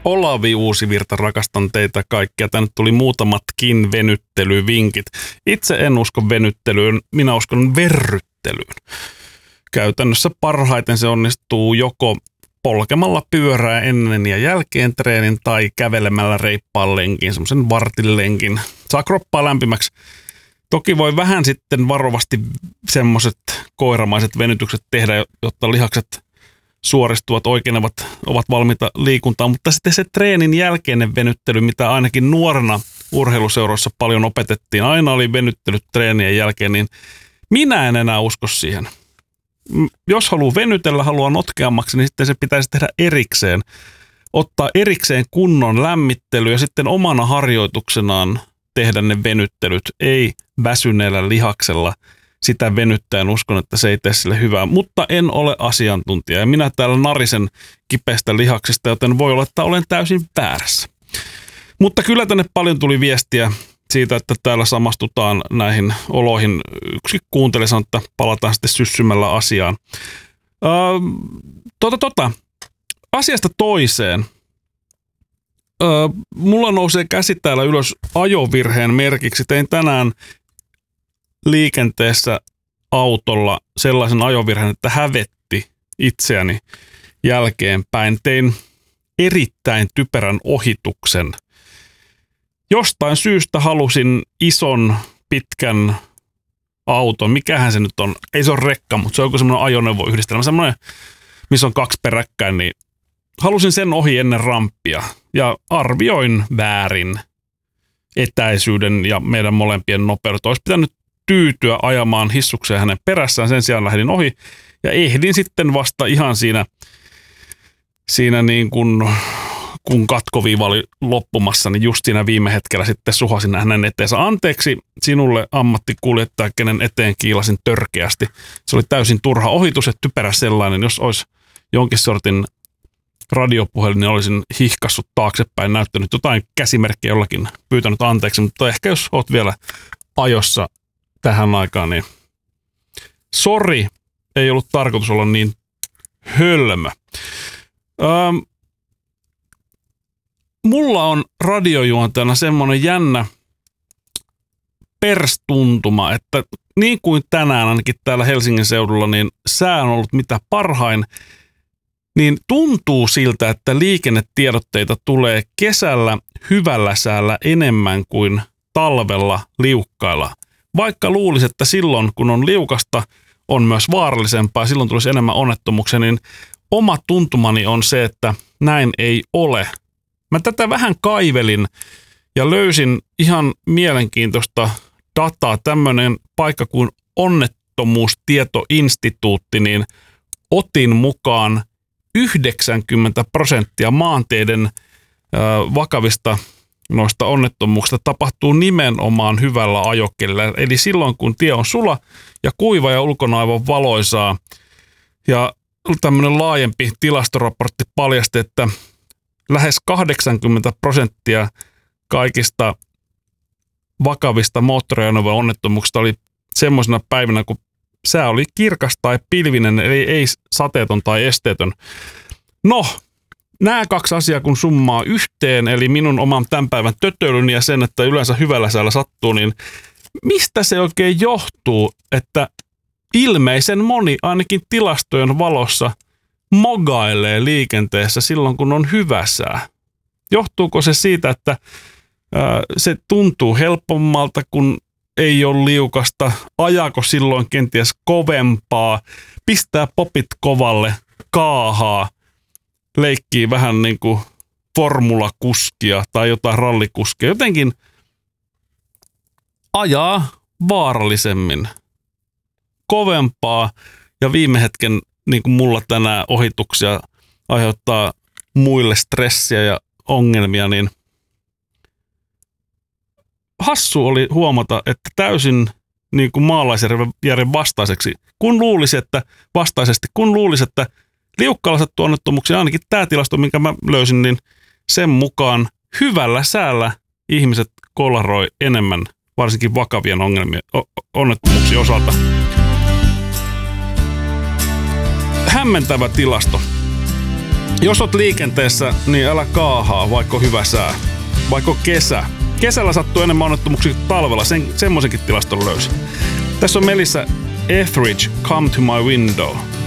Olavi Uusivirta, rakastan teitä kaikkia. Tänne tuli muutamatkin venyttelyvinkit. Itse en usko venyttelyyn, minä uskon verryttelyyn. Käytännössä parhaiten se onnistuu joko polkemalla pyörää ennen ja jälkeen treenin tai kävelemällä reippaan lenkin, semmoisen vartin lenkin. Saa kroppaa lämpimäksi. Toki voi vähän sitten varovasti semmoiset koiramaiset venytykset tehdä, jotta lihakset suoristuvat, oikenevat, ovat valmiita liikuntaan, mutta sitten se treenin jälkeinen venyttely, mitä ainakin nuorena urheiluseuroissa paljon opetettiin, aina oli venyttelyt treenien jälkeen, niin minä en enää usko siihen. Jos haluaa venytellä, haluaa notkeammaksi, niin sitten se pitäisi tehdä erikseen. Ottaa erikseen kunnon lämmittely ja sitten omana harjoituksenaan tehdä ne venyttelyt, ei väsyneellä lihaksella sitä venyttäen. Uskon, että se ei tee sille hyvää, mutta en ole asiantuntija ja minä täällä narisen kipeistä lihaksista, joten voi olla, että olen täysin väärässä. Mutta kyllä tänne paljon tuli viestiä siitä, että täällä samastutaan näihin oloihin. Yksi kuunteli sanoi, että palataan sitten syssymällä asiaan. Asiasta toiseen. Mulla nousee käsi täällä ylös ajovirheen merkiksi. Tein tänään liikenteessä autolla sellaisen ajovirheen, että hävetti itseäni jälkeenpäin. Tein erittäin typerän ohituksen. Jostain syystä halusin ison, pitkän auton. Mikähän se nyt on? Ei se ole rekka, mutta se on joku semmoinen ajoneuvoyhdistelmä. Semmoinen, missä on 2 peräkkäin, niin halusin sen ohi ennen ramppia. Ja arvioin väärin etäisyyden ja meidän molempien nopeudet. Olisi pitänyt tyytyä ajamaan hissukseen hänen perässään. Sen sijaan lähdin ohi ja ehdin sitten vasta ihan siinä niin kuin kun katkoviiva oli loppumassa, niin just siinä viime hetkellä sitten suhasin hänen eteensä. Anteeksi sinulle ammattikuljettaja, kenen eteen kiilasin törkeästi. Se oli täysin turha ohitus ja typerä sellainen. Jos olisi jonkin sortin radiopuhelin, niin olisin hihkassut taaksepäin, näyttänyt jotain käsimerkkiä jollakin, pyytänyt anteeksi. Mutta ehkä jos olet vielä ajossa tähän aikaan, niin sori, ei ollut tarkoitus olla niin hölmö. Mulla on radiojuontajana semmoinen jännä perstuntuma, että niin kuin tänään ainakin täällä Helsingin seudulla, niin sää on ollut mitä parhain, niin tuntuu siltä, että liikennetiedotteita tulee kesällä hyvällä säällä enemmän kuin talvella liukkailla. Vaikka luulisi, että silloin kun on liukasta, on myös vaarallisempaa, silloin tulisi enemmän onnettomuuksia, niin oma tuntumani on se, että näin ei ole. Mä tätä vähän kaivelin ja löysin ihan mielenkiintoista dataa. Tämmöinen paikka kuin Onnettomuustietoinstituutti, niin otin mukaan 90% maanteiden vakavista noista onnettomuuksista tapahtuu nimenomaan hyvällä ajokelilla. Eli silloin, kun tie on sula ja kuiva ja ulkona aivan valoisaa. Ja tämmöinen laajempi tilastoraportti paljasti, että lähes 80% kaikista vakavista moottoriajoneuvo-onnettomuuksista oli semmoisena päivinä, kun sää oli kirkas tai pilvinen, eli ei sateeton tai esteetön. No, nämä 2 asiaa kun summaa yhteen, eli minun oman tämän päivän tötöilyni ja sen, että yleensä hyvällä säällä sattuu, niin mistä se oikein johtuu, että ilmeisen moni, ainakin tilastojen valossa, mogailee liikenteessä silloin, kun on hyvä sää? Johtuuko se siitä, että se tuntuu helpommalta, kun ei ole liukasta? Ajaako silloin kenties kovempaa? Pistää popit kovalle, kaahaa, leikkii vähän niin kuin formulakuskia tai jotain rallikuskia. Jotenkin ajaa vaarallisemmin, kovempaa ja viime hetken niin kuin mulla tänään ohituksia aiheuttaa muille stressiä ja ongelmia, niin hassu oli huomata, että täysin niin kuin maalaisjärjen vastaiseksi, kun luulisi, että liukkaalla sattuu onnettomuuksia, ainakin tämä tilasto, minkä mä löysin, niin sen mukaan hyvällä säällä ihmiset kolaroi enemmän, varsinkin vakavien onnettomuuksien osalta. Hämmentävä tilasto. Jos oot liikenteessä, niin älä kaahaa, vaikka hyvä sää. Vaikka kesä. Kesällä sattuu enemmän onnettomuuksia kuin talvella, semmoisenkin tilaston löysin. Tässä on Melissa Etheridge, Come to my window.